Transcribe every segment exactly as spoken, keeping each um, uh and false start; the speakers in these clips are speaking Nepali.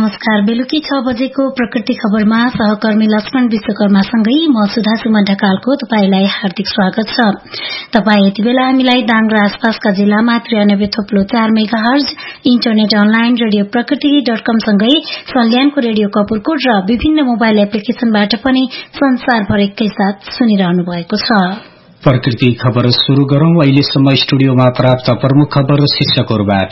नमस्कार। बेलुकी छ बजेको प्रकृति खबरमा सहकर्मी लक्ष्मण विश्वकर्मासँगै म सुधा सुमन ढकालको तपाईलाई हार्दिक स्वागत छ। तपाई यति बेला हामीलाई दाङ र आसपासका जिल्लामा त्रियानब्बे थोप्लो चार mega hertz, internet online radio प्रकृति डट कम सँगै सल्यानको रेडियो कपुरकोट र विभिन्न मोबाइल एप्लिकेशनबाट पनि संसारभर एकैसाथ सुनिरहनु भएको छ। प्रकृति खबर शुरू गरौं। अहिलेसम्म स्टुडियोमा प्राप्त प्रमुख खबर शीर्षकहरुबाट।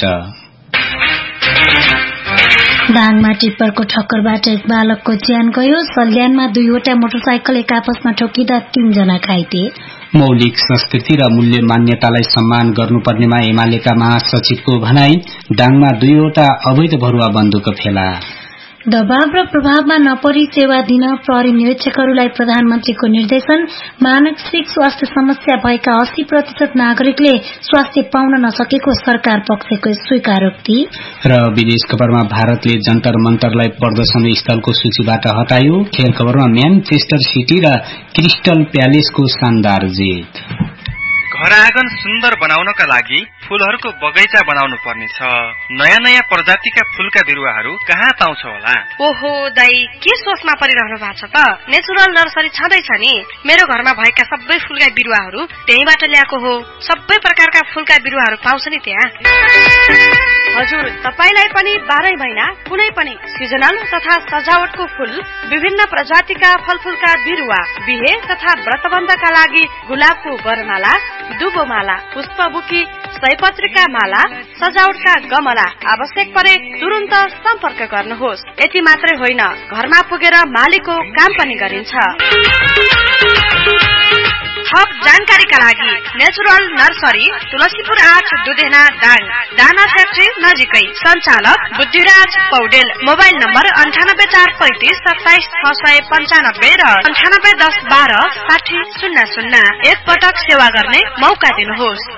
दाङमा टिप्परको ठक्करबाट एक बालकको ज्यान गयो। सल्यानमा दुईवटा मोटरसाइकल एक आपसमा ठोकिँदा तीनजना घाइते। मौलिक संस्कृति र मूल्य मान्यतालाई सम्मान गर्नुपर्नेमा एमालेका महासचिवको भनाई। दाङमा दुईवटा अवैध भरुवा बन्दुक फेला। दबाव र प्रभावमा नपरी सेवा दिन प्रहरी निरीक्षकहरूलाई प्रधानमन्त्रीको निर्देशन। मानसिक स्वास्थ्य समस्या भएका अस्सी प्रतिशत नागरिकले स्वास्थ्य पाउन नसकेको सरकार पक्षको स्वीकारोक्ति। र विदेश खबरमा भारतले जन्तर मन्तरलाई प्रदर्शन स्थलको सूचीबाट हटायो। खेल खबरमा म्यानचेस्टर सिटी र क्रिस्टल प्यालेसको शानदार जित। घर आँगन सुन्दर बनाउनका लागि फूलहरूको बगैँचा बनाउनु पर्नेछ। नयाँ नयाँ प्रजातिका फूलका बिरुवाहरू कहाँ पाउँछ होला? ओहो दाई, के सोचमा परिरहनु भएको छ त? नेचुरल नर्सरी छँदैछ नि। मेरो घरमा भएका सबै फूलका बिरुवाहरू त्यहीबाट ल्याएको हो। सबै प्रकारका फूलका बिरुवाहरू पाउँछ नि त्यहाँ। हजुर, तपाईलाई पनि बाह्रै महिना कुनै पनि सिजनल तथा सजावटको फूल, विभिन्न प्रजातिका फलफूलका बिरुवा, बिहे तथा व्रतबन्धका लागि गुलाबको वरमाला, दुबोमाला, पुष्पबुकी, सयपत्रीका माला, सजावटका गमला आवश्यक परे तुरुन्त सम्पर्क गर्नुहोस्। यति मात्रै होइन, घरमा पुगेर मालीको काम पनि गरिन्छ। थप जानकारीका लागि नेचुरल नर्सरी, तुलसीपुर आठ, दुधेना, दाङ, दाना फ्याक्ट्री नजिकै। सञ्चालक बुद्धिराज पौडेल। मोबाइल नम्बर अन्ठानब्बे चार पैंतिस सत्ताइस छ सय पन्चानब्बे र अन्ठानब्बे दस बाह्र साठी शून्य शून्य। एक पटक सेवा गर्ने मौका दिनुहोस्।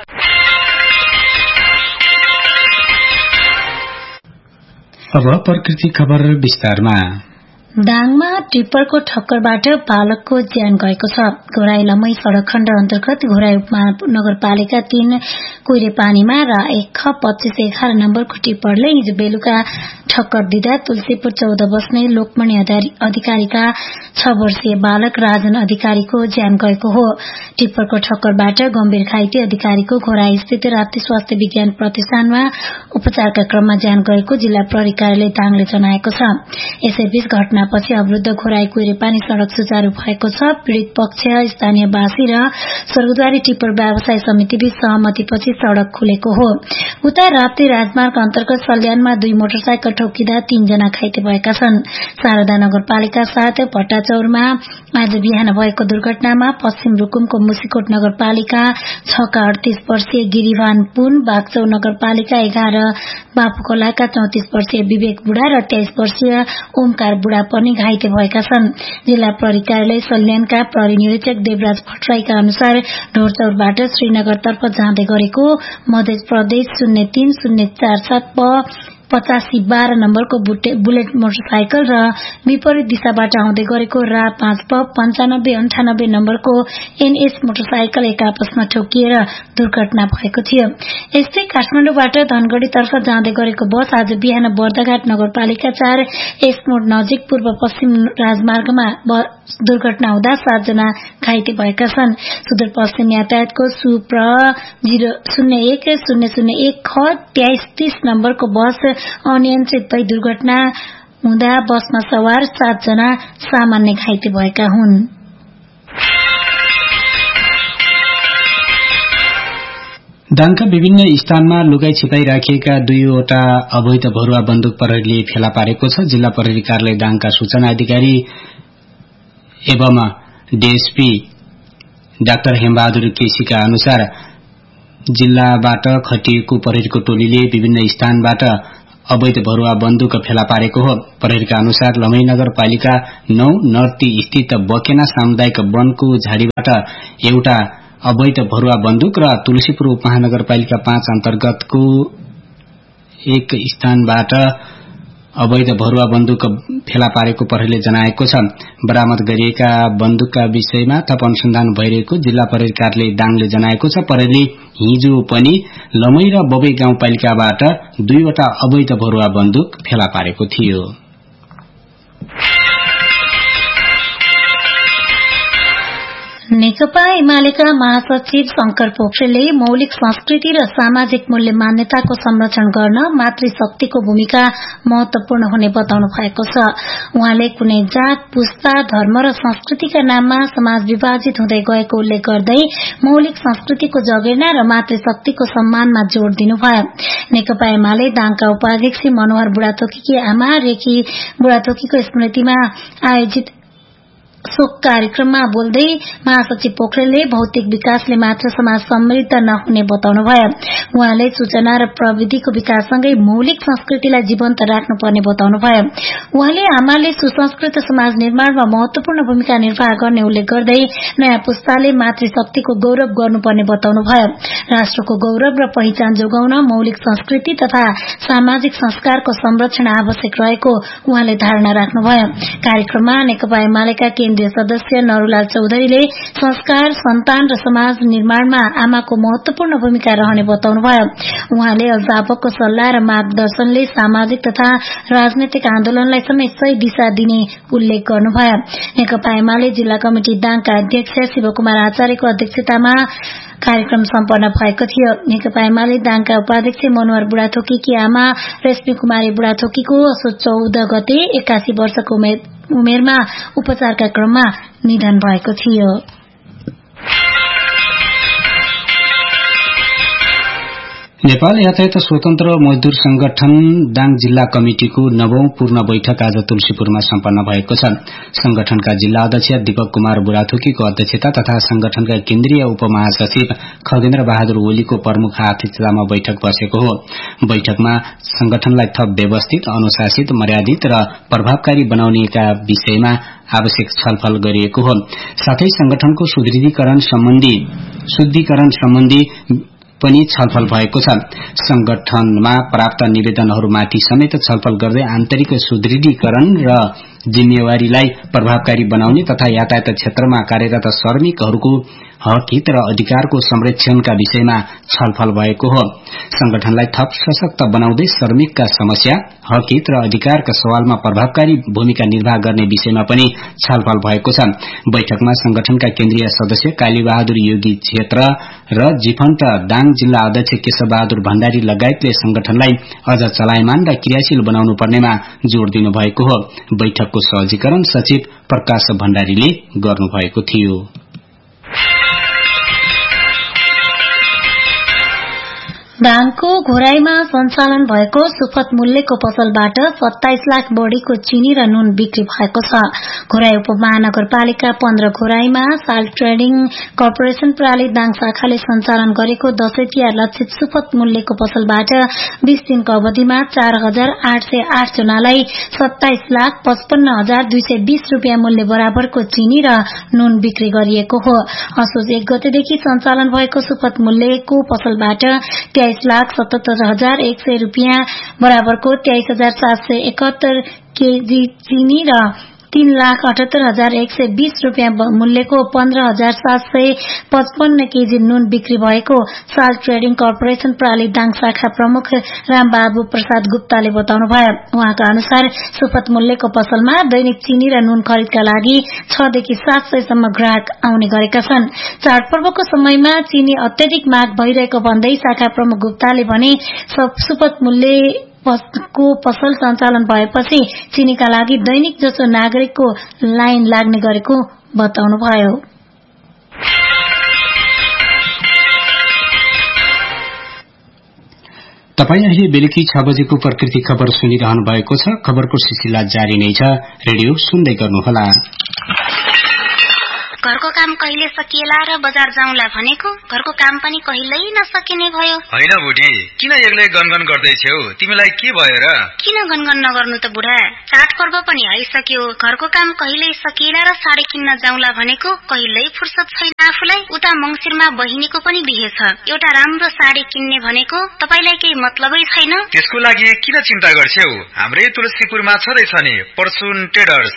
अब प्रकृति खबर विस्तारमा। दाङमा टिप्परको ठक्करबाट बालकको ज्यान गएको छ। घोराई लमै सड़क खण्ड अन्तर्गत घोराई नगरपालिका तीन कुइरे पानीमा र एक ख पच्चीस एघार नम्बरको टिप्परले हिजो बेलुका ठक्कर दिँदा तुलसीपुर चौध बस्ने लोकमणि अधिकारीका छ वर्षीय बालक राजन अधिकारीको ज्यान गएको हो। टिप्परको ठक्करबाट गम्भीर घाइते अधिकारीको घोराई स्थित राप्ती स्वास्थ्य विज्ञान प्रतिष्ठानमा उपचारका क्रममा ज्यान गएको जिल्ला प्रहरी कार्यालय दाङले जनाएको छ। यसैबीच घटनापछि अवरुद्ध घोराई कुइरेपानी सड़क सुचारू भएको छ। पीड़ित पक्ष, स्थानीयवासी र स्वर्गद्वारी टिप्पर व्यवसाय समितिबीच सहमतिपछि सड़क खुलेको हो। उता राप्ती राजमार्ग अन्तर्गत सल्यानमा दुई मोटरसाइकल ठोकिँदा तीनजना घाइते भएका छन्। शारदा नगरपालिका साथ पट्टाचौरमा आज बिहान भएको दुर्घटनामा पश्चिम रुकुमको मुसिकोट नगरपालिका छका अडतीस वर्षीय गिरिभान पुन, बागचौ नगरपालिका एघार बापुखोलाका चौतिस वर्षीय विवेक बुढा र तेइस वर्षीय ओमकार बुढा पनि घाइते भएका छन्। जिल्ला प्रहरी कार्यालय सल्यानका प्रहरी निरीक्षक देवराज भट्टराईका अनुसार ढोरचौरबाट श्रीनगरतर्फ जाँदै गरेको मध्य प्रदेश शून्य तीन शून्य चार सात प पचासी बाह्र नम्बरको बुलेट मोटरसाइकल र विपरीत दिशाबाट आउँदै गरेको रा पाँच प पञ्चानब्बे अन्ठानब्बे नम्बरको एनएस मोटरसाइकल एक आपसमा ठोकिएर दुर्घटना भएको थियो। यस्तै काठमाडौँबाट धनगढ़ीतर्फ जाँदै गरेको बस आज बिहान बर्दाघाट नगरपालिका चार एसमोड नजिक पूर्व पश्चिम राजमार्गमा दुर्घटना हुँदा सातजना घाइते भएका छन्। सुदूरपश्चिम यातायातको सुप्र शून्य एक शून्य शून्य एक ख तेइस तीस नम्बरको बस अनियन्त्रित भई दुर्घटना हुँदा बसमा सवार सातजना सामान्य घाइते भएका हुन्। दाङका विभिन्न स्थानमा लुगाई छिपाई राखिएका दुईवटा अवैध भरुवा बन्दुक प्रहरीले फेला पारेको छ। जिल्ला प्रहरी कार्यालय दाङका सूचना अधिकारी एवं डीएसपी डाक्टर हेमबहादुर केसीका अनुसार जिल्लाबाट खटिएको प्रहरीको टोलीले विभिन्न स्थानबाट अवैध भरुवा बन्दुक फेला पारेको हो। प्रहरीका अनुसार लमै नगरपालिका नौ नर्ती स्थित बकेना सामुदायिक वनको झाडीबाट एउटा अवैध भरुवा बन्दुक र तुलसीपुर उपमहानगरपालिका पाँच अन्तर्गतको एक स्थानबाट अवैध भरुवा बन्दुक फेला पारेको प्रहरीले जनाएको छ। बरामद गरिएका बन्दुकका विषयमा थप अनुसन्धान भइरहेको जिल्ला प्रहरी कार्यालय दाङले जनाएको छ। प्रहरीले हिजो पनि लमै र बबे गाउँपालिकाबाट दुईवटा अवैध भरुवा बन्दुक फेला पारेको थियो। नेकपा एमालेका महासचिव शंकर पोखरेलले मौलिक संस्कृति र सामाजिक मूल्य मान्यताको संरक्षण गर्न मातृशक्तिको भूमिका महत्वपूर्ण हुने बताउनु भएको छ। उहाँले कुनै जात, पुस्ता, धर्म र संस्कृतिका नाममा समाज विभाजित हुँदै गएको उल्लेख गर्दै मौलिक संस्कृतिको जगेर्ना र मातृशक्तिको सम्मानमा जोड़ दिनुभयो। नेकपा एमाले दाङका उपाध्यक्ष मनोहर बुढाथोकीकी आमा रेखी बुढाथोकीको स्मृतिमा आयोजित शोक कार्यक्रममा बोल्दै महासचिव पोखरेलले भौतिक विकासले मात्र समाज समृद्ध नहुने बताउनुभयो। उहाँले सूचना र प्रविधिको विकाससँगै मौलिक संस्कृतिलाई जीवन्त राख्नुपर्ने बताउनुभयो। उहाँले आमाले सुसंस्कृत समाज निर्माणमा महत्वपूर्ण भूमिका निर्वाह गर्ने उल्लेख गर्दै नयाँ पुस्ताले मातृशक्तिको गौरव गर्नुपर्ने बताउनुभयो। राष्ट्रको गौरव र पहिचान जोगाउन मौलिक संस्कृति तथा सामाजिक संस्कारको संरक्षण आवश्यक रहेको उहाँले धारणा राख्नुभयो। कार्यक्रममा नेकपा एमालेका केन्द्रीय सदस्य नरुलाल चौधरीले संस्कार, सन्तान र समाज निर्माणमा आमाको महत्वपूर्ण भूमिका रहने बताउनुभयो। उहाँले अभिभावकको सल्लाह र मार्गदर्शनले सामाजिक तथा राजनैतिक आन्दोलनलाई समेत सही दिशा दिने उल्लेख गर्नुभयो। नेकपा एमाले जिल्ला कमिटी दाङका अध्यक्ष शिवकुमार आचार्यको अध्यक्षतामा कार्यक्रम सम्पन्न भएको थियो। नेकपा एमाले दाङका उपाध्यक्ष मनोहर बुढाथोकीकी आमा रेश्मी कुमारी बुढाथोकीको असोज चौध गते एकासी वर्षको उमेरमा उपचारका क्रममा निधन भएको थियो। नेपाल यातायात स्वतन्त्र मजदूर संगठन दाङ जिल्ला कमिटिको नवौं पूर्ण बैठक आज तुलसीपुरमा सम्पन्न भएको छ। संगठनका जिल्ला अध्यक्ष दीपक कुमार बुढाथोकीको अध्यक्षता तथा संगठनका केन्द्रीय उपमहासचिव खगेन्द्र बहादुर ओलीको प्रमुख अध्यक्षतामा बैठक बसेको हो। बैठकमा संगठनलाई थप व्यवस्थित, अनुशासित, मर्यादित र प्रभावकारी बनाउनेका विषयमा आवश्यक छलफल गरिएको हो। साथै संगठनको सुदृढीकरण सम्बन्धी शुद्धिकरण सम्बन्धी पनि छलफल भएको छ। संगठनमा प्राप्त निवेदनहरूमाथि समेत छलफल गर्दै आन्तरिक सुदृढीकरण र जिम्मेवारीलाई प्रभावकारी बनाउने तथा यातायात क्षेत्रमा कार्यरत श्रमिकहरूको हक हित र अधिकारको संरक्षणका विषयमा छलफल भएको हो। संगठनलाई थप सशक्त बनाउँदै श्रमिकका समस्या, हक हित र अधिकारका सवालमा प्रभावकारी भूमिका निर्वाह गर्ने विषयमा पनि छलफल भएको छ। बैठकमा संगठनका केन्द्रीय सदस्य कालीबहादुर योगी क्षेत्र र जिफन्ट दाङ जिल्ला अध्यक्ष केशव बहादुर भण्डारी लगायतले संगठनलाई अझ चलायमान र क्रियाशील बनाउनु पर्नेमा जोड़ दिनुभएको हो। बैठकको सहजीकरण सचिव प्रकाश भण्डारीले गर्नुभएको थियो। दाङको घोराईमा सञ्चालन भएको सुपथ मूल्यको पसलबाट सत्ताइस लाख बढ़ीको चिनी र नुन बिक्री भएको छ। घोराई उपमहानगरपालिका पन्ध्र घोराईमा साल ट्रेडिङ कर्पोरेशन प्रणाली दाङ शाखाले सञ्चालन गरेको दशैं तिहार लक्षित सुपथ मूल्यको पसलबाट बीस दिनको अवधिमा चार हजार आठ सय आठ जनालाई सत्ताइस लाख पचपन्न हजार दुई सय बीस रूपियाँ मूल्य बराबरको चिनी र नुन बिक्री गरिएको हो। असोज एक गतेदेखि सञ्चालन भएको सुपथ मूल्यको पसलबाट तेइस लाख सतहत्तर हजार एक सय रूपियाँ बराबरको तेइस हजार सात सय एकहत्तर केजी चिनी र तीन लाख अठहत्तर हजार एक सय बीस रूपियाँ मूल्यको पन्ध्र हजार सात सय पचपन्न केजी नुन बिक्री भएको साल ट्रेडिङ कर्पोरेशन प्रणाली दाङ शाखा प्रमुख रामबाबु प्रसाद गुप्ताले बताउनुभयो। उहाँका अनुसार सुपथ मूल्यको पसलमा दैनिक चिनी र नुन खरिदका लागि छ देखि सात सय सम्म ग्राहक आउने गरेका छन्। चाडपर्वको समयमा चिनी अत्यधिक माग भइरहेको भन्दै शाखा प्रमुख गुप्ताले भने सुपथ मूल्य को पसल सञ्चालन भएपछि चिनीका लागि दैनिक जसो नागरिकको लाइन लाग्ने गरेको बताउनुभयो। तपाई अहिले बेलुकी छ बजेको प्रकृति खबर सुनिरहनु भएको छ। खबरको सिलसिला जारी नै छ। रेडियो सुन्दै गर्नुहोला। घरको काम कहिले सकिएला र बजार जाउँला भनेको घरको काम पनि कहिल्यै नसकिने भयो। हैन बुढी, किन एक्लै गनगन गर्दैछौ? तिमीलाई के भयो र? किन गनगन नगर्नु त बुढा, चाडपर्व पनि आइसक्यो। घरको काम कहिल्यै सकिएला र साडी किन्न जाउँला भनेको कहिल्यै फुर्सद छैन आफूलाई। उता मंसिरमा बहिनीको पनि बिहे छ। एउटा राम्रो साडी किन्ने भनेको तपाईलाई केही मतलबै छैन? त्यसको लागि किन चिन्ता गर्छौ? हाम्रै तुलसीपुरमा छदैछ नि परसुन ट्रेडर्स।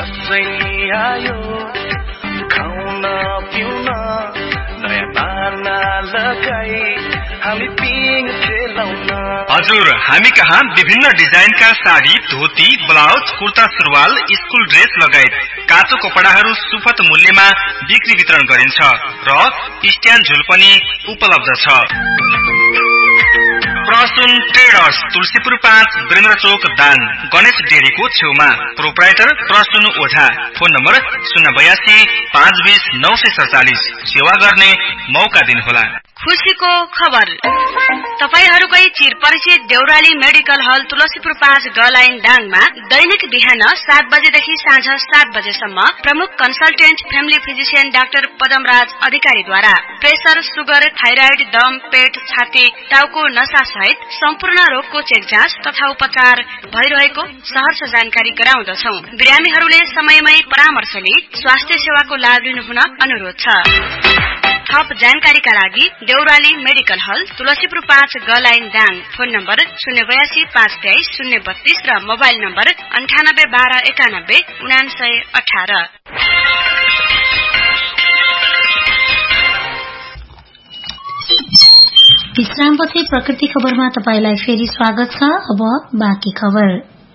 खाउन पिउन नयाँ बाना लगाई हामी पिङ खेल हजुर, हामी कहाँ विभिन्न डिजाइनका साडी, धोती, ब्लाउज, कुर्ता सुरुवाल, स्कुल ड्रेस लगायत काँचो कपडाहरू सुपथ मूल्यमा बिक्री वितरण गरिन्छ र स्ट्यान्ड झुल पनि उपलब्ध छ। प्रसुन ट्रेडर्स, तुलसीपुर पाँच, वीरेन्द्र चोक, दान, गणेश डेरीको छेउमा। प्रोप्राइटर प्रसुन ओझा। फोन नम्बर शून्य बयासी पाँच बीस नौ सय सडचालिस। सेवा गर्ने मौका दिनुहोला। खुशीको खबर, तपाईहरूकै चिर परिचित देउराली मेडिकल हल तुलसीपुर पाँच गलाइन दाङमा दैनिक बिहान सात बजेदेखि साँझ सात बजेसम्म प्रमुख consultant family physician doctor Padamraj अधिकारीद्वारा प्रेसर, सुगर, थाइराइड, दम, पेट, छाती, टाउको नसा सहित सम्पूर्ण रोगको चेक जाँच तथा उपचार भइरहेको सहर्ष जानकारी गराउँदछौ। बिरामीहरूले समयमै परामर्श लिई स्वास्थ्य सेवाको लाभ लिनुहुन अनुरोध छ। थप जानकारीका लागि देउराली मेडिकल हल तुलसीपुर पाँच गलाइन दाङ। फोन नम्बर शून्य बयासी पाँच तेइस शून्य बत्तीस र मोबाइल नम्बर अन्ठानब्बे बाह्र एकानब्बे उनासय अठार। विश्रामपछि प्रकृति खबरमा तपाईलाई फेरि स्वागत छ। अब बाँकी खबर।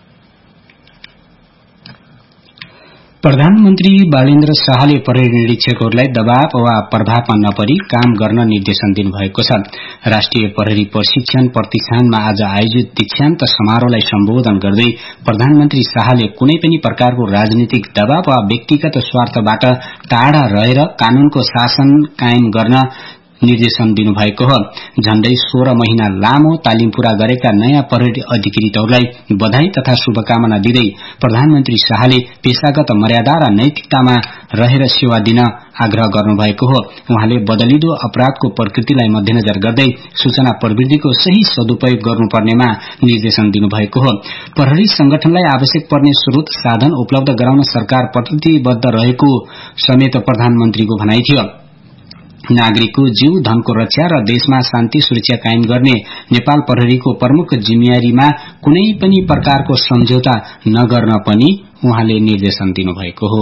प्रधानमन्त्री बालेन्द्र शाहले परेड निरीक्षकहरूलाई दबाव वा प्रभावमा नपरी काम गर्न निर्देशन दिनुभएको छ। राष्ट्रिय प्रहरी प्रशिक्षण प्रतिष्ठानमा आज आयोजित दीक्षान्त समारोहलाई सम्बोधन गर्दै प्रधानमन्त्री शाहले कुनै पनि प्रकारको राजनीतिक दबाव वा व्यक्तिगत स्वार्थबाट टाढा रहेर कानूनको शासन कायम गर्न निर्देशन दिनुभएको हो। झण्डै सोह्र महिना लामो तालिम पूरा गरेका नयाँ परेड अधिकृतहरूलाई बधाई तथा शुभकामना दिँदै प्रधानमन्त्री शाहले पेशागत मर्यादा र नैतिकतामा रहेर सेवा दिन आग्रह गर्नुभएको हो। उहाँले बदलिदो अपराधको प्रकृतिलाई मध्यनजर गर्दै सूचना प्रविधिको सही सदुपयोग गर्नुपर्नेमा निर्देशन दिनुभएको हो। प्रहरी संगठनलाई आवश्यक पर्ने स्रोत साधन उपलब्ध गराउन सरकार प्रतिबद्ध रहेको समेत प्रधानमन्त्रीको भनाई थियो। नागरिकको जीव धनको रक्षा र देशमा शान्ति सुरक्षा कायम गर्ने नेपाल प्रहरीको प्रमुख जिम्मेवारीमा कुनै पनि प्रकारको सम्झौता नगर्न पनि उहाँले निर्देशन दिनुभएको हो।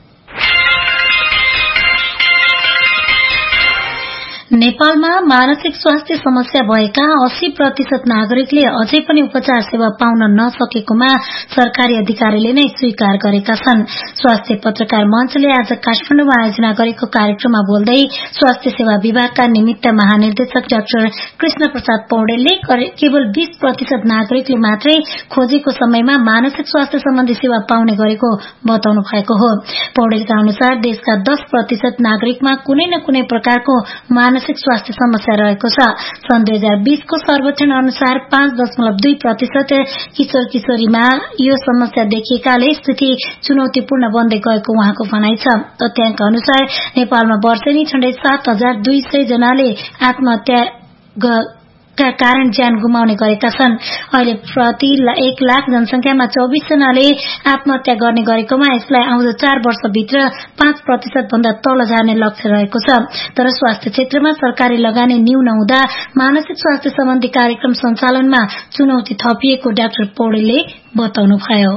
नेपालमा मानसिक स्वास्थ्य समस्या भएका अस्सी प्रतिशत नागरिकले अझै पनि उपचार सेवा पाउन नसकेकोमा सरकारी अधिकारीले नै स्वीकार गरेका छन्। स्वास्थ्य पत्रकार मञ्चले आज काठमाडौँमा आयोजना गरेको कार्यक्रममा बोल्दै स्वास्थ्य सेवा विभागका निमित्त महानिर्देशक डाक्टर कृष्ण प्रसाद पौडेलले केवल बीस प्रतिशत नागरिकले मात्रै खोजेको समयमा मानसिक स्वास्थ्य सम्बन्धी सेवा पाउने गरेको बताउनु भएको हो। पौडेलका अनुसार देशका दस प्रतिशत नागरिकमा कुनै न कुनै प्रकारको मानसिक स्वास्थ्य समस्या रहेको छ। सन् दुई हजार बीसको सर्वेक्षण अनुसार पाँच दशमलव दुई प्रतिशत किशोर किशोरीमा यो समस्या देखिएकाले स्थिति चुनौतीपूर्ण बन्दै गएको उहाँको भनाइ छ। तथ्याङ्क अनुसार नेपालमा वर्षेनी झण्डै सात हजार दुई सय जनाले आत्महत्या का कारण ज्यान गुमाउने गरेका छन्। अहिले प्रति एक लाख जनसंख्यामा चौबीस जनाले आत्महत्या गर्ने गरेकोमा यसलाई आउँदो चार वर्षभित्र पाँच प्रतिशत भन्दा तल जाने लक्ष्य रहेको छ। तर स्वास्थ्य क्षेत्रमा सरकारी लगानी न्यून हुँदा मानसिक स्वास्थ्य सम्बन्धी कार्यक्रम सञ्चालनमा चुनौती थपिएको डाक्टर पौडेलले बताउनुभयो।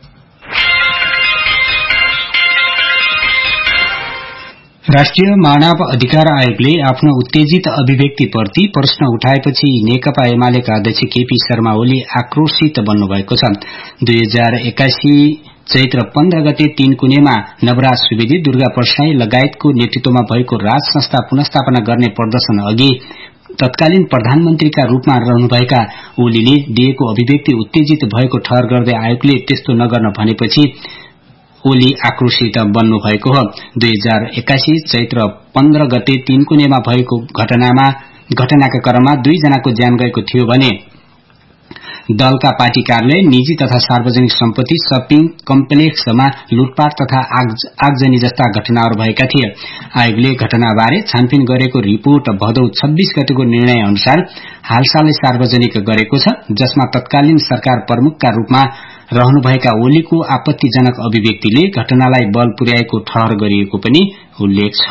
राष्ट्रिय मानव अधिकार आयोगले आफ्नो उत्तेजित अभिव्यक्तिप्रति प्रश्न उठाएपछि नेकपा एमालेका अध्यक्ष केपी शर्मा ओली आक्रोशित बन्नुभएको छ। दुई हजार एक्कासी चैत्र पन्ध्र गते तीन कुनेमा नवराज सुवेदी, दुर्गा प्रसाई लगायतको नेतृत्वमा भएको राज संस्था पुनस्थापना गर्ने प्रदर्शन अघि तत्कालीन प्रधानमन्त्रीका रूपमा रहनुभएका ओलीले दिएको अभिव्यक्ति उत्तेजित भएको ठहर गर्दै आयोगले त्यस्तो नगर्न भनेपछि ओली आक्रोशित बन्नु भएको हो। दुई हजार एक्कासी चैत्र पन्ध्र गते तीन कुनेमा भएको घटनामा घटनाका क्रममा दुई जनाको ज्यान गएको थियो भने दलका पार्टी कार्यालय, निजी तथा सार्वजनिक सम्पत्ति, शपिङ कम्प्लेक्समा लुटपाट तथा आगजनी जस्ता घटनाहरू भएका थिए। आयोगले घटनाबारे छानबिन गरेको रिपोर्ट भदौ छब्बीस गतेको निर्णय अनुसार हालसालै सार्वजनिक गरेको छ, जसमा तत्कालीन सरकार प्रमुखका रूपमा रहनुभएका ओलीको आपत्तिजनक अभिव्यक्तिले घटनालाई बल पुर्याएको ठहर गरिएको पनि उल्लेख छ।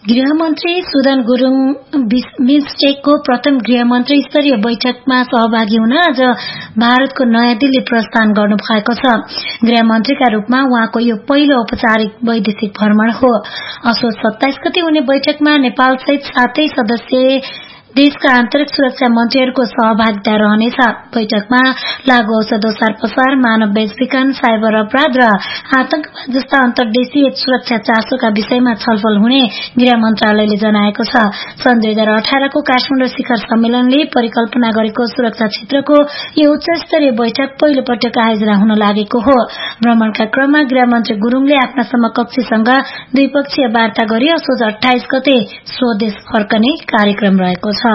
गृहमन्त्री सुदन गुरुङ बिम्स्टेकको प्रथम गृहमन्त्री स्तरीय बैठकमा सहभागी हुन आज भारतको नयाँ दिल्ली प्रस्थान गर्नु भएको छ। गृहमन्त्रीका रूपमा उहाँको यो पहिलो औपचारिक वैदेशिक भ्रमण हो। असोज सत्ताइस गते हुने बैठकमा नेपाल सहित सातै सदस्य देशका आन्तरिक सुरक्षा मन्त्रीहरूको सहभागिता रहनेछ। बैठकमा लागू औषध ओसार पसार, मानव बेचबिखन, साइबर अपराध र आतंकवाद जस्ता अन्तर्देशीय सुरक्षा चासोका विषयमा छलफल हुने गृह मन्त्रालयले जनाएको छ। सन् दुई हजार अठारको काठमाडौँ शिखर सम्मेलनले परिकल्पना गरेको सुरक्षा क्षेत्रको यो उच्च स्तरीय बैठक पहिलो पटक आयोजना हुन लागेको हो। भ्रमणका क्रममा गृहमन्त्री गुरुङले आफ्ना समकक्षीसँग द्विपक्षीय वार्ता गरी असोज अठाइस गते स्वदेश फर्कने कार्यक्रम रहेको छ।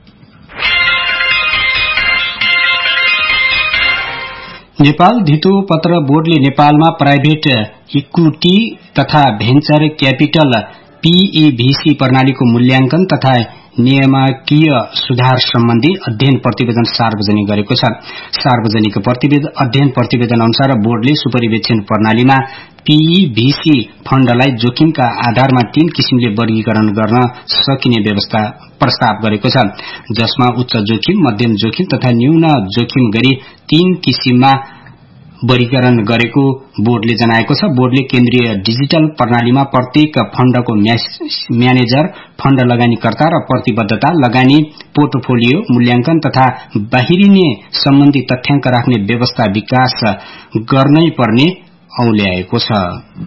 नेपाल धितो पत्र बोर्डले नेपालमा प्राइभेट इक्विटी तथा भेन्चर क्यापिटल पीईभीसी प्रणालीको मूल्याङ्कन तथा नियामकीय सुधार सम्बन्धी अध्ययन प्रतिवेदन सार्वजनिक गरेको छ। सार्वजनिक प्रतिवेदन अध्ययन प्रतिवेदन अनुसार बोर्डले सुपरिवेक्षण प्रणालीमा पीईभीसी फण्डलाई जोखिमका आधारमा तीन किसिमले वर्गीकरण गर्न सकिने व्यवस्था प्रस्ताव गरेको छ, जसमा उच्च जोखिम, मध्यम जोखिम तथा न्यून जोखिम गरी तीन किसिममा वर्गीकरण गरेको बोर्डले जनाएको छ। बोर्डले केन्द्रीय डिजिटल प्रणालीमा प्रत्येक फण्डको म्यानेजर, फण्ड लगानीकर्ता र प्रतिबद्धता, लगानी पोर्टफोलियो मूल्याङ्कन तथा बाहिरिने सम्बन्धी तथ्याङ्क राख्ने व्यवस्था विकास गर्नै पर्ने औल्याएको छ।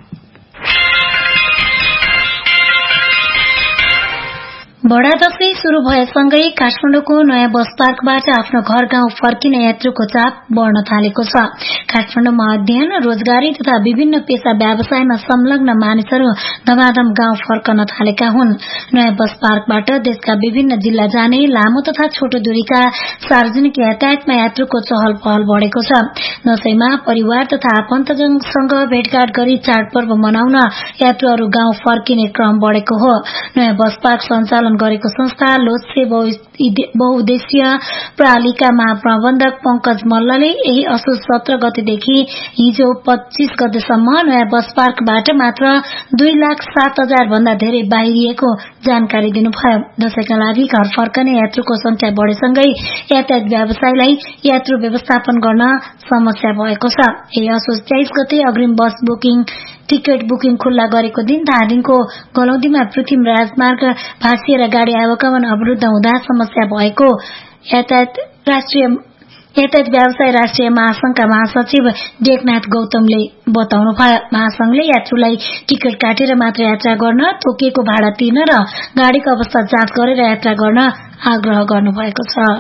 बडा दशैं शुरू भएसँगै काठमाडौँको नयाँ बस पार्कबाट आफ्नो घर गाउँ फर्किने यात्रुको चाप बढ्न थालेको छ। काठमाडौँमा अध्ययन, रोजगारी तथा विभिन्न पेशा व्यवसायमा संलग्न मानिसहरू धमाधम गाउँ फर्कन थालेका हुन्। नयाँ बस पार्कबाट देशका विभिन्न जिल्ला जाने लामो तथा छोटो दूरीका सार्वजनिक यातायातमा यात्रुको चहल पहल बढेको छ। दशैंमा परिवार तथा आफन्तजनसँग भेटघाट गरी चाडपर्व मनाउन यात्रुहरू गाउँ फर्किने क्रम बढेको हो। नयाँ बस पार्क सञ्चालन गरेको संस्था लोत्से बहुउद्देश्य प्रणालीका महाप्रबन्धक पंकज मल्लले यही असोज सत्र गतेदेखि हिजो पच्चीस गतेसम्म नयाँ बस पार्कबाट मात्र दुई लाख सात हजार भन्दा धेरै बाहिरिएको जानकारी दिनुभयो। दशैंका लागि घर फर्कने यात्रुको संख्या बढेसँगै यातायात व्यवसायलाई यात्रु व्यवस्थापन गर्न समस्या भएको छ। यही असोज तेइस गते अग्रिम बस बुकिङ टिकट बुकिङ खुल्ला गरेको दिन धादिङको गलौदीमा पृथ्वी राजमार्ग भाँसिएर गाड़ी आवागमन अवरुद्ध हुँदा समस्या भएको यातायात राष्ट्रिय यातायात व्यवसाय राष्ट्रिय महासंघका महासचिव डेकनाथ गौतमले बताउनुभयो। महासंघले यात्रुलाई टिकट काटेर मात्र यात्रा गर्न, तोकिएको भाडा तिर्न र गाड़ीको अवस्था जाँच गरेर यात्रा गर्न आग्रह गर्नुभएको छ।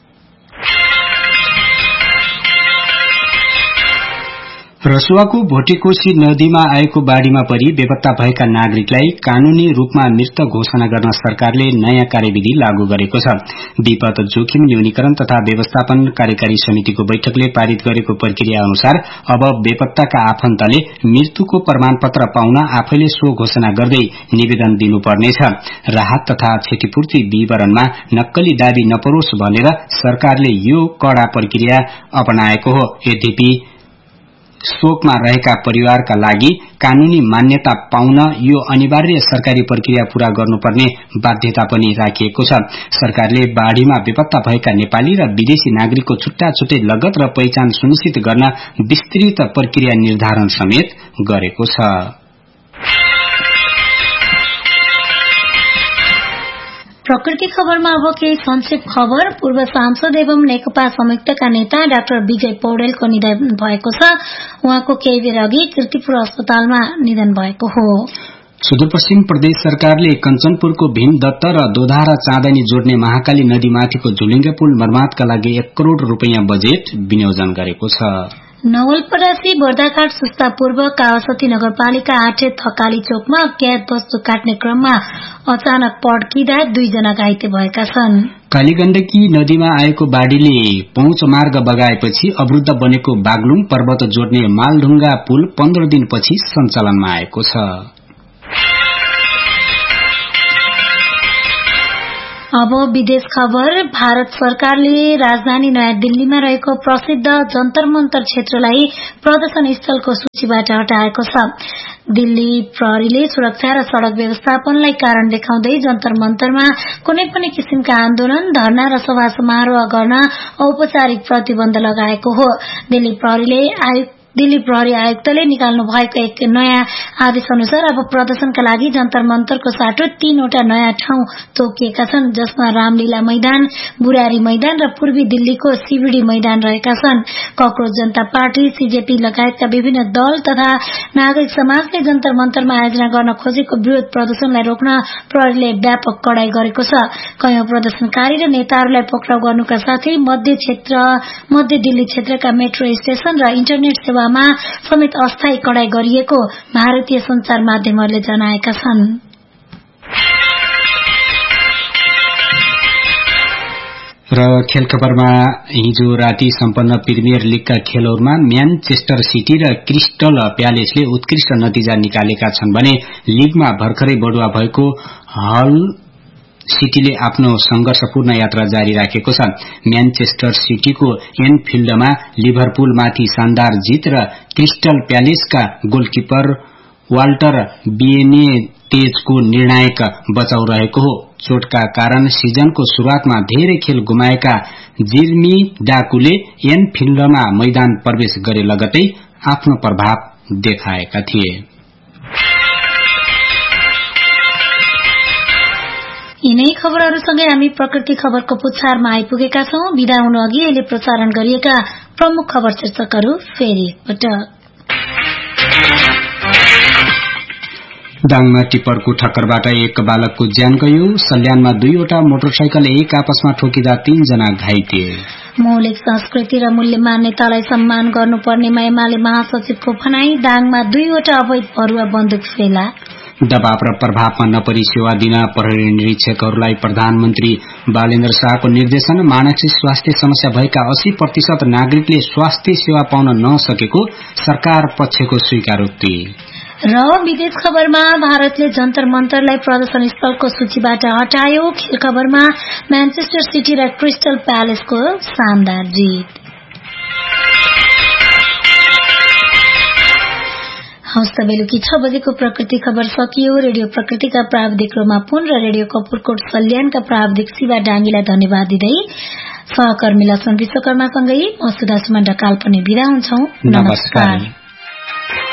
रसुवाको भोटेकोशी नदीमा आएको बाढ़ीमा परि बेपत्ता भएका नागरिकलाई कानूनी रूपमा मृत घोषणा गर्न सरकारले नयाँ कार्यविधि लागू गरेको छ। विपद जोखिम न्यूनीकरण तथा व्यवस्थापन कार्यकारी समितिको बैठकले पारित गरेको प्रक्रिया अनुसार अब बेपत्ताका आफन्तले मृत्युको प्रमाणपत्र पाउन आफैले सो घोषणा गर्दै निवेदन दिनुपर्नेछ। राहत तथा क्षतिपूर्ति विवरणमा नक्कली दावी नपरोस् भनेर सरकारले यो कड़ा प्रक्रिया अपनाएको हो। यद्यपि शोकमा रहेका परिवारका लागि कानूनी मान्यता पाउन यो अनिवार्य सरकारी प्रक्रिया पूरा गर्नुपर्ने बाध्यता पनि राखिएको छ। सरकारले बाढ़ीमा बेपत्ता भएका नेपाली र विदेशी नागरिकको छुट्टा छुट्टै लगत र पहिचान सुनिश्चित गर्न विस्तृत प्रक्रिया निर्धारण समेत गरेको छ। प्रकृति खबरमा अब केही संक्षिप्त खबर। पूर्व सांसद एवं नेकपा संयुक्तका नेता डाक्टर विजय पौडेलको निधन भएको छ। उहाँको केही बेर अघि कीर्तिपुर अस्पतालमा निधन भएको हो। सुदूरपश्चिम प्रदेश सरकारले कञ्चनपुरको भीमदत्त र दोधारा चाँदनी जोड्ने महाकाली नदीमाथिको झुलिङ्गे पुल मर्मातका लागि एक करोड़ रूपियाँ बजेट विनियोजन गरेको छ। नवलपरासी बर्दाघाट सुस्ता पूर्व कावासती नगरपालिका आठ थकाली चोकमा अज्ञात वस्तु काट्ने क्रममा अचानक पड्किँदा दुईजना घाइते भएका छन्। कालीगण्डकी नदीमा आएको बाढ़ीले पहुँच मार्ग बगाएपछि अवरुद्ध बनेको बागलुङ पर्वत जोड्ने मालढुङ्गा पुल पन्ध्र दिनपछि सञ्चालनमा आएको छ। अब विदेश खबर। भारत सरकारले राजधानी नयाँ दिल्लीमा रहेको प्रसिद्ध जन्तर मन्तर क्षेत्रलाई प्रदर्शन स्थलको सूचीबाट हटाएको छ। दिल्ली प्रहरीले सुरक्षा र सड़क व्यवस्थापनलाई कारण देखाउँदै जन्तर मन्तरमा कुनै पनि किसिमका आन्दोलन, धरना र सभा समारोह गर्न औपचारिक प्रतिबन्ध लगाएको हो। दिल्ली प्रहरीले आयुक्त दिल्ली प्रहरी आयुक्तले निकाल्नु भएको एक नयाँ आदेश अनुसार अब प्रदर्शनका लागि जन्तर मन्तरको साटो तीनवटा नयाँ ठाउँ तोकिएका छन्, जसमा रामलीला मैदान, बुरारी मैदान र पूर्वी दिल्लीको सीबीडी मैदान रहेका छन्। कक्रोच जनता पार्टी, सीजेपी लगायतका विभिन्न दल तथा नागरिक समाजले जन्तर मन्तरमा आयोजना गर्न खोजेको विरोध प्रदर्शनलाई रोक्न प्रहरीले व्यापक कडाई गरेको छ। कयौं प्रदर्शनकारी र नेताहरूलाई पक्राउ गर्नुका साथै मध्य क्षेत्र मध्य दिल्ली क्षेत्रका मेट्रो स्टेशन र इन्टरनेट सेवा समेत अस्थायी कडाई गरिएको भारतीय संचार माध्यमहरूले जनाएका छन्। र खेल खबरमा हिजो राति सम्पन्न प्रिमियर लीगका खेलहरूमा म्यानचेस्टर सिटी र क्रिस्टल प्यालेसले उत्कृष्ट नतिजा निकालेका छन् भने लीगमा भर्खरै बढुवा भएको हल सिटीले आफ्नो संघर्षपूर्ण यात्रा जारी राखेको छ। म्यानचेस्टर सिटीको एनफिल्डमा लिभरपुलमाथि शानदार जित र क्रिस्टल प्यालेसका गोलकिपर वाल्टर बेनेतेजको निर्णायक बचाउ रहेको हो। चोटका कारण सिजनको शुरूआतमा धेरै खेल गुमाएका जेर्मी डाकुले एनफिल्डमा मैदान प्रवेश गरे लगतै आफ्नो प्रभाव देखाएका थिए। यिनै खबरहरूसँगै हामी प्रकृति खबरको पुछारमा आइपुगेका छौं। विदा हुनु अघि अहिले प्रसारण गरिएका प्रमुख खबर शीर्षकहरू फेरि पटक। दाङमा टिप्परको ठक्करबाट एक बालकको ज्यान गयो। सल्यानमा दुईवटा मोटरसाइकल एक आपसमा ठोकिँदा तीनजना घाइते। मौलिक संस्कृति र मूल्य मान्यतालाई सम्मान गर्नुपर्नेमा एमाले महासचिवको भनाई। दाङमा दुईवटा अवैध भरुवा बन्दुक फेला। दबाव र प्रभावमा नपरी सेवा दिन प्रहरी निरीक्षकहरूलाई प्रधानमन्त्री बालेन्द्र शाहको निर्देशन। मानसिक स्वास्थ्य समस्या भएका अस्सी प्रतिशत नागरिकले स्वास्थ्य सेवा पाउन नसकेको सरकार पक्षको स्वीकारोक्ति। र विदेश खबरमा भारतले जन्तर मन्तरलाई प्रदर्शन स्थलको सूचीबाट हटायो। खेल खबरमा म्यानचेस्टर सिटी र क्रिस्टल प्यालेसको शानदार जित। हौस् त बेलुकी छ बजेको प्रकृति खबर सकियो। रेडियो प्रकृतिका प्राविधिक रोमा पुन र रेडियो कपुरकोट सल्यानका प्राविधिक शिवा डाङ्गीलाई धन्यवाद दिँदै सहकर्मी लक्ष्मण विश्वकर्मासँगै म सुधा सुमन ढकाल पनि बिदा हुन्छौं। नमस्कार।